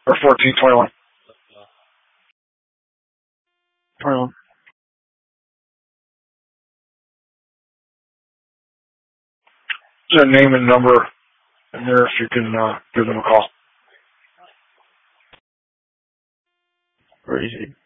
Or 14, 21. 21. There's a name and number in there if you can give them a call. Crazy.